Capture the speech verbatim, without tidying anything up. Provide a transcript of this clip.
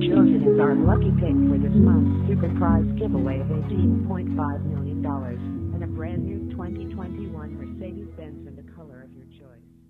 chosen as our lucky pick for this month's super prize giveaway of eighteen point five million dollars and a brand new twenty twenty-one Mercedes-Benz in the color of your choice.